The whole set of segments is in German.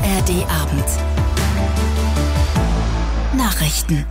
ARD-Abend. Nachrichten.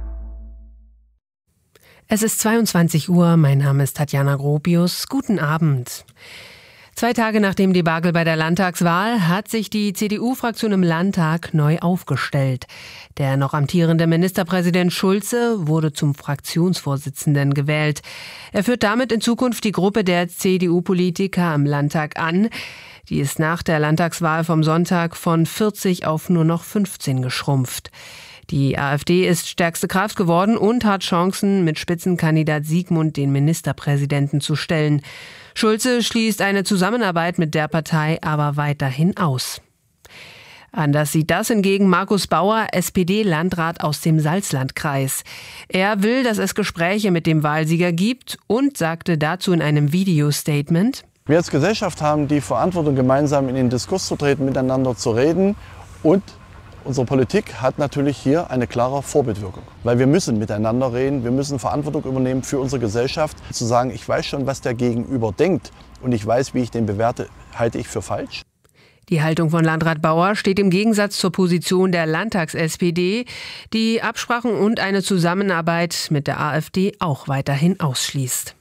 Es ist 22 Uhr, mein Name ist Tatjana Gropius. Guten Abend. 2 Tage nach dem Debakel bei der Landtagswahl hat sich die CDU-Fraktion im Landtag neu aufgestellt. Der noch amtierende Ministerpräsident Schulze wurde zum Fraktionsvorsitzenden gewählt. Er führt damit in Zukunft die Gruppe der CDU-Politiker im Landtag an. Die ist nach der Landtagswahl vom Sonntag von 40 auf nur noch 15 geschrumpft. Die AfD ist stärkste Kraft geworden und hat Chancen, mit Spitzenkandidat Sigmund den Ministerpräsidenten zu stellen. Schulze schließt eine Zusammenarbeit mit der Partei aber weiterhin aus. Anders sieht das hingegen Markus Bauer, SPD-Landrat aus dem Salzlandkreis. Er will, dass es Gespräche mit dem Wahlsieger gibt und sagte dazu in einem Videostatement: Wir als Gesellschaft haben die Verantwortung, gemeinsam in den Diskurs zu treten, miteinander zu reden, und unsere Politik hat natürlich hier eine klare Vorbildwirkung. Weil wir müssen miteinander reden, wir müssen Verantwortung übernehmen für unsere Gesellschaft. Zu sagen, ich weiß schon, was der Gegenüber denkt und ich weiß, wie ich den bewerte, halte ich für falsch. Die Haltung von Landrat Bauer steht im Gegensatz zur Position der Landtags-SPD, die Absprachen und eine Zusammenarbeit mit der AfD auch weiterhin ausschließt.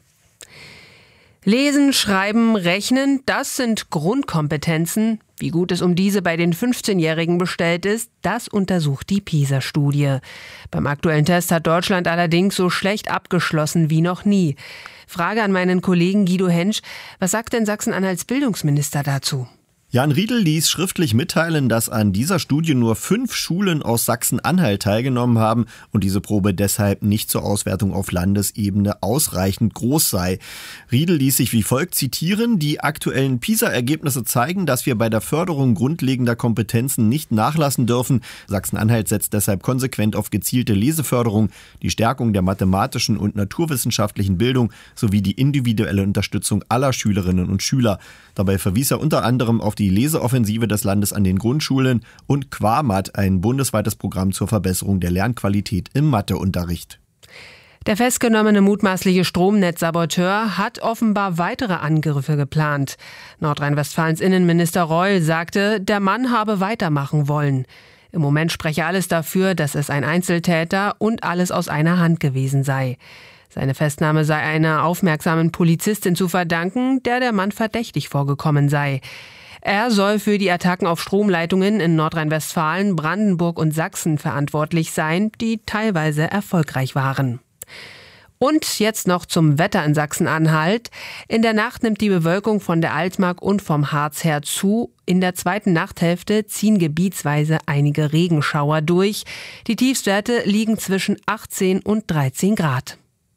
Lesen, Schreiben, Rechnen, das sind Grundkompetenzen. Wie gut es um diese bei den 15-Jährigen bestellt ist, das untersucht die PISA-Studie. Beim aktuellen Test hat Deutschland allerdings so schlecht abgeschlossen wie noch nie. Frage an meinen Kollegen Guido Hensch: Was sagt denn Sachsen-Anhalts Bildungsminister dazu? Jan Riedel ließ schriftlich mitteilen, dass an dieser Studie nur 5 Schulen aus Sachsen-Anhalt teilgenommen haben und diese Probe deshalb nicht zur Auswertung auf Landesebene ausreichend groß sei. Riedel ließ sich wie folgt zitieren: Die aktuellen PISA-Ergebnisse zeigen, dass wir bei der Förderung grundlegender Kompetenzen nicht nachlassen dürfen. Sachsen-Anhalt setzt deshalb konsequent auf gezielte Leseförderung, die Stärkung der mathematischen und naturwissenschaftlichen Bildung sowie die individuelle Unterstützung aller Schülerinnen und Schüler. Dabei verwies er unter anderem auf die Leseoffensive des Landes an den Grundschulen und QUAMAT, ein bundesweites Programm zur Verbesserung der Lernqualität im Matheunterricht. Der festgenommene mutmaßliche Stromnetzsaboteur hat offenbar weitere Angriffe geplant. Nordrhein-Westfalens Innenminister Reul sagte, der Mann habe weitermachen wollen. Im Moment spreche alles dafür, dass es ein Einzeltäter und alles aus einer Hand gewesen sei. Seine Festnahme sei einer aufmerksamen Polizistin zu verdanken, der Mann verdächtig vorgekommen sei. Er soll für die Attacken auf Stromleitungen in Nordrhein-Westfalen, Brandenburg und Sachsen verantwortlich sein, die teilweise erfolgreich waren. Und jetzt noch zum Wetter in Sachsen-Anhalt. In der Nacht nimmt die Bewölkung von der Altmark und vom Harz her zu. In der zweiten Nachthälfte ziehen gebietsweise einige Regenschauer durch. Die Tiefstwerte liegen zwischen 18 und 13 Grad.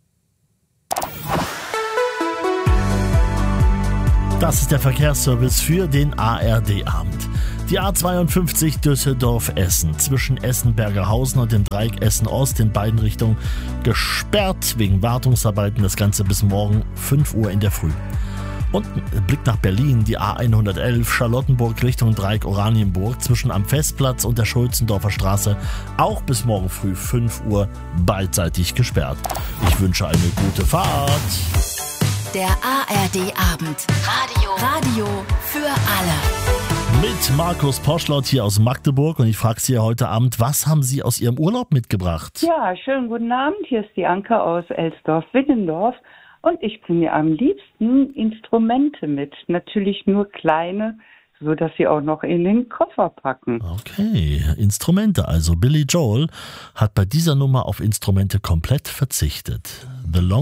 Das ist der Verkehrsservice für den ARD-Abend. Die A52 Düsseldorf-Essen zwischen Essen-Bergerhausen und dem Dreieck Essen-Ost in beiden Richtungen gesperrt wegen Wartungsarbeiten. Das Ganze bis morgen 5 Uhr in der Früh. Und Blick nach Berlin, die A111 Charlottenburg Richtung Dreieck Oranienburg zwischen am Festplatz und der Schulzendorfer Straße auch bis morgen früh 5 Uhr beidseitig gesperrt. Ich wünsche eine gute Fahrt. Der ARD-Abend. Radio für alle. Mit Markus Poschlott hier aus Magdeburg, und ich frage Sie heute Abend, was haben Sie aus Ihrem Urlaub mitgebracht? Ja, schönen guten Abend. Hier ist die Anke aus Elsdorf-Wittendorf und ich bringe am liebsten Instrumente mit. Natürlich nur kleine, so dass Sie auch noch in den Koffer packen. Okay, Instrumente also. Billy Joel hat bei dieser Nummer auf Instrumente komplett verzichtet. The Long